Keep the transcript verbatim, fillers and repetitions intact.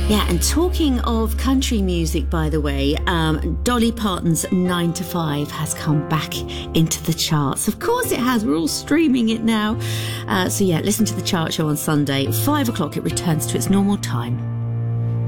Yeah, and talking of country music, by the way, um, Dolly Parton's nine to five has come back into the charts. Of course it has. We're all streaming it now. Uh, so yeah, listen to the chart show on Sunday. Five o'clock it returns to its normal time.